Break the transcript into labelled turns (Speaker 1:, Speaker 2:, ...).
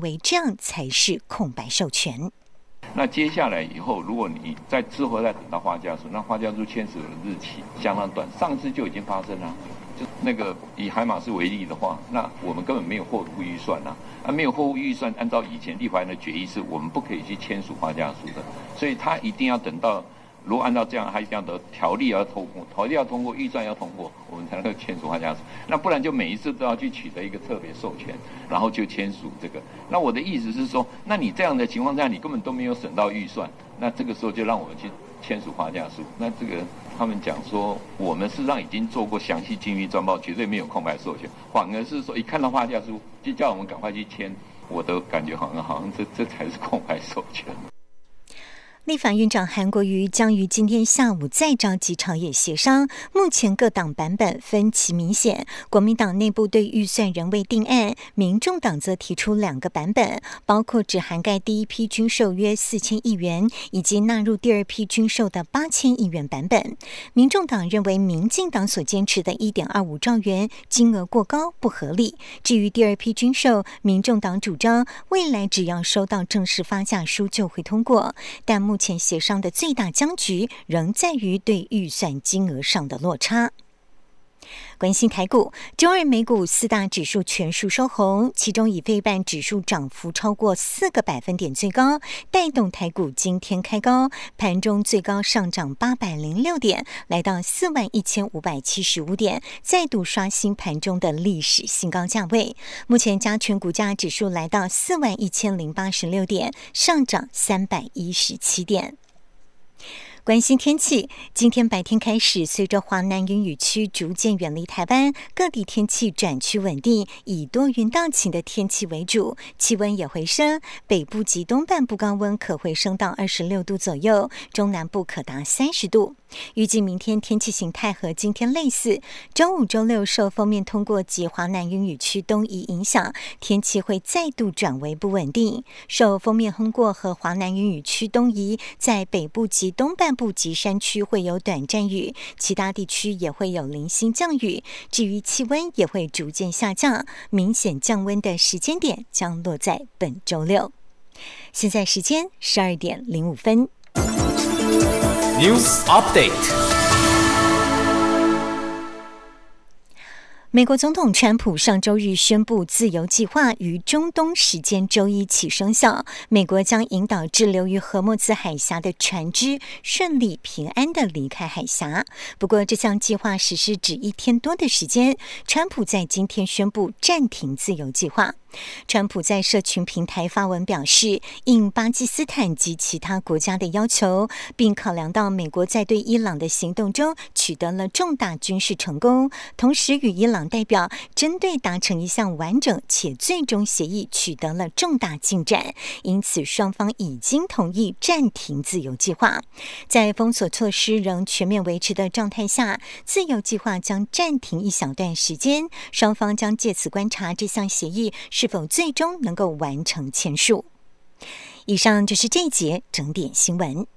Speaker 1: 为这样才是空白授权。
Speaker 2: 那接下来以后，如果你之后再等到花架数，那花架数签署的日期相当短，上次就已经发生了。就那个以海马斯为例的话，那我们根本没有货物预算没有货物预算，按照以前立法院的决议是我们不可以去签署花架数的，所以他一定要等到。如果按照这样，他一定要得条例要通过，条例要通过，预算要通过，我们才能够签署花架数。那不然就每一次都要去取得一个特别授权，然后就签署这个。那我的意思是说，那你这样的情况下，你根本都没有省到预算，那这个时候就让我们去签署花架数。那这个他们讲说，我们事实上已经做过详细精密专报，绝对没有空白授权，反而是说一看到花架数就叫我们赶快去签，我的感觉好像这才是空白授权。
Speaker 1: 立法院长韩国瑜将于今天下午再召集朝野协商，目前各党版本分歧明显，国民党内部对预算仍未定案，民众党则提出2个版本，包括只涵盖第一批军售约4000亿元，以及纳入第二批军售的8000亿元版本。民众党认为民进党所坚持的 1.25 兆元金额过高不合理，至于第二批军售，民众党主张未来只要收到正式发价书就会通过，但目前协商的最大僵局仍在于对预算金额上的落差。关心台股，周二美股4大指数全数收红，其中以费半指数涨幅超过4个百分点最高，带动台股今天开高，盘中最高上涨806点，来到41575点，再度刷新盘中的历史新高价位。目前加权股价指数来到41086点，上涨317点。关心天气，今天白天开始，随着华南云雨区逐渐远离台湾，各地天气转趋稳定，以多云到晴的天气为主，气温也回升，北部及东半部高温可回升到26度左右，中南部可达30度。预计明天天气形态和今天类似，周五、周六受锋面通过及华南云雨区东移影响，天气会再度转为不稳定。受锋面通过和华南云雨区东移，在北部及东半部及山区会有短暂雨，其他地区也会有零星降雨。至于气温也会逐渐下降，明显降温的时间点将落在本周六。现在时间12点05分。
Speaker 3: News Update。
Speaker 1: 美国总统川普上周日宣布，自由计划于中东时间周一起生效，美国将引导滞留于荷默兹海峡的船只顺利平安地离开海峡。不过，这项计划实施只1天多的时间，川普在今天宣布暂停自由计划。川普在社群平台发文表示，应巴基斯坦及其他国家的要求，并考量到美国在对伊朗的行动中取得了重大军事成功，同时与伊朗代表针对达成一项完整且最终协议取得了重大进展，因此双方已经同意暂停自由计划。在封锁措施仍全面维持的状态下，自由计划将暂停一小段时间，双方将借此观察这项协议是否最终能够完成签署。以上就是这一节整点新闻。